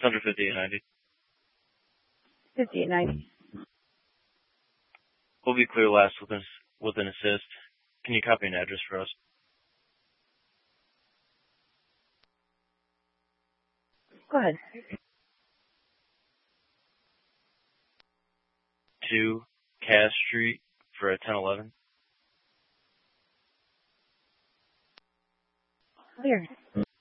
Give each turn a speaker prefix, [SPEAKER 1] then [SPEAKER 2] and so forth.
[SPEAKER 1] It's under 5890.
[SPEAKER 2] 5890.
[SPEAKER 1] We'll be clear last with an assist. Can you copy an address for us?
[SPEAKER 2] Go ahead.
[SPEAKER 1] 2 Cass Street for a 1011.
[SPEAKER 2] Clear.